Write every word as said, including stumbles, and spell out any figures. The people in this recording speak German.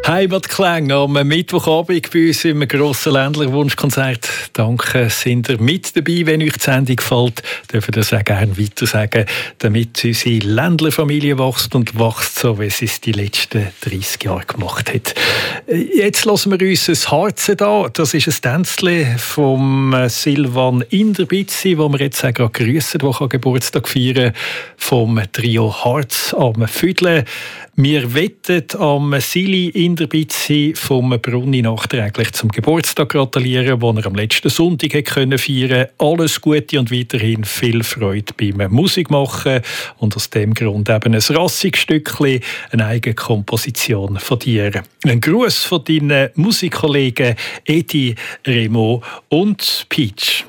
Heimatklänge am Mittwochabend bei uns im grossen Ländler-Wunschkonzert. Danke, sind ihr mit dabei. Wenn euch die Sendung gefällt, dürft ihr das auch gerne weiter sagen, damit unsere Ländler-Familie wächst und wächst, so wie sie es die letzten dreissig Jahre gemacht hat. Jetzt lassen wir uns ein Harzen da. Das ist ein Tänzchen vom Silvan Inderbitzi, wo wir jetzt auch gerade grüssen, der Geburtstag feiern, vom Trio Harz am Füdle. Wir wettet am Sili Inderbitzi vom Brunni nachträglich zum Geburtstag gratulieren, den er am letzten Sonntag feiern konnte. Alles Gute und weiterhin viel Freude beim Musikmachen. Und aus dem Grund eben ein rassiges Stückchen, eine eigene Komposition von dir. Ein Gruß von deinen Musikkollegen Edi, Remo und Peach.